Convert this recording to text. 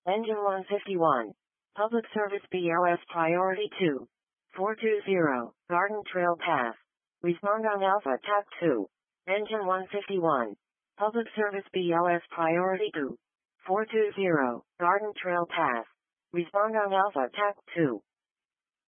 Engine 151. Public Service BOS Priority 2. 420. Garden Trail Path. Respond on Alpha TAC 2. Engine 151. Public Service BOS Priority 2. 420. Garden Trail Path. Respond on Alpha TAC 2.